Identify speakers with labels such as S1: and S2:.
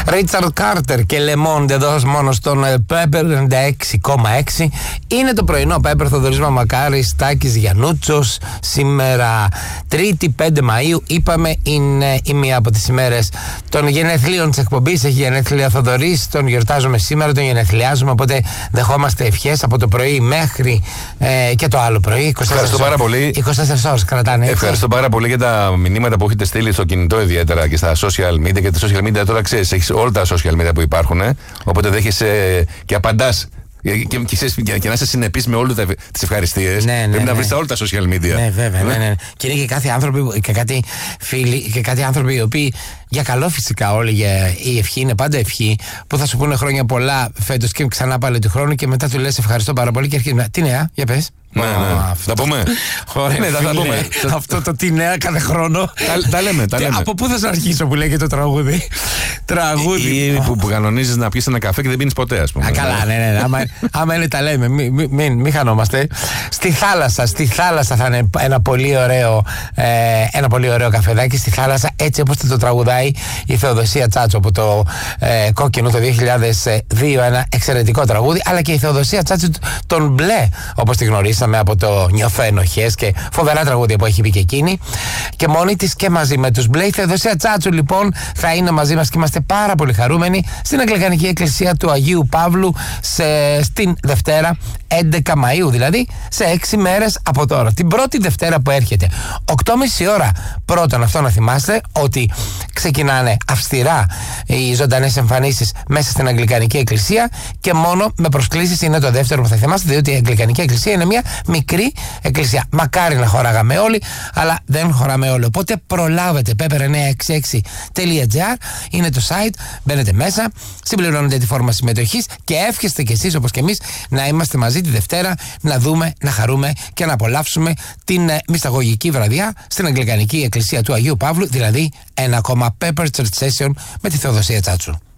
S1: Ρίτσαρντ Κάρτερ και Λεμόντε εδώ μόνο στον Pepper 96,6. Είναι το πρωινό Pepper, Θοδωρής Μαμακάρης, Τάκης Γιαννούτσος. Σήμερα Τρίτη 5 Μαΐου. Είπαμε είναι η μία από τις ημέρες των γενεθλίων της εκπομπής. Έχει γενέθλια Θοδωρής, τον γιορτάζουμε σήμερα, τον γενεθλιάζουμε. Οπότε δεχόμαστε ευχές από το πρωί μέχρι και το άλλο πρωί.
S2: Ευχαριστώ πάρα πολύ.
S1: 24 ώρες κρατάνε. Έτσι.
S2: Ευχαριστώ πάρα πολύ για τα μηνύματα που έχετε στείλει στο κινητό, ιδιαίτερα και στα social media. Και τα social media τώρα ξέρεις, έχεις όλα τα social media που υπάρχουν. Οπότε δέχεσαι και απαντάς. Και να είσαι συνεπής με όλες τις ευχαριστίες. Πρέπει να βρεις όλα τα social media.
S1: Ναι, βέβαια. Ναι. Και είναι και κάτι άνθρωποι και κάτι φίλοι και κάτι άνθρωποι οι οποίοι για καλό φυσικά όλοι η ευχή είναι πάντα ευχή. Που θα σου πούνε χρόνια πολλά φέτος και ξανά πάλι του χρόνου και μετά του λες ευχαριστώ πάρα πολύ και αρχίζει. Τι νέα, για πες.
S2: Ναι. Θα πούμε.
S1: Ναι, θα πούμε. Αυτό το τι νέα κάθε χρόνο.
S2: Τα λέμε.
S1: Από πού θα σου αρχίσω που λέγεται το τραγούδι.
S2: Ή που κανονίζεις να πιεις ένα καφέ και δεν πίνεις ποτέ, ας πούμε.
S1: Καλά, ναι. Άμα είναι τα λέμε. Μην χανόμαστε. Στη θάλασσα θα είναι ένα πολύ ωραίο καφεδάκι. Στη θάλασσα, έτσι όπως το τραγουδάει η Θεοδοσία Τσάτσου από το Κόκκινο το 2002. Ένα εξαιρετικό τραγούδι. Αλλά και η Θεοδοσία Τσάτσου τον Μπλε, όπως τη γνωρίσαμε από το Νιώθω ενοχές και φοβερά τραγούδια που έχει πει και εκείνη. Και μόνη της και μαζί με τους Μπλε. Η Θεοδοσία Τσάτσου λοιπόν θα είναι μαζί μας και είμαστε πάρα πολύ χαρούμενοι στην Αγγλικανική Εκκλησία του Αγίου Παύλου στην Δευτέρα 11 Μαΐου, δηλαδή σε 6 μέρες από τώρα. Την πρώτη Δευτέρα που έρχεται 8.30 ώρα. Πρώτον, αυτό να θυμάστε ότι ξεκινάνε αυστηρά οι ζωντανές εμφανίσεις μέσα στην Αγγλικανική Εκκλησία και μόνο με προσκλήσεις είναι το δεύτερο που θα θυμάστε, διότι η Αγγλικανική Εκκλησία είναι μια μικρή εκκλησία. Μακάρι να χωράγαμε όλοι, αλλά δεν χωράμε όλοι. Οπότε προλάβετε. Pepper966.gr είναι το site. Μπαίνετε μέσα, συμπληρώνετε τη φόρμα συμμετοχής και εύχεστε κι εσείς όπως και εμείς να είμαστε μαζί τη Δευτέρα, να δούμε, να χαρούμε και να απολαύσουμε την μυσταγωγική βραδιά στην Αγγλικανική Εκκλησία του Αγίου Παύλου, δηλαδή ένα ακόμα Pepper Church Session με τη Θεοδοσία Τσάτσου.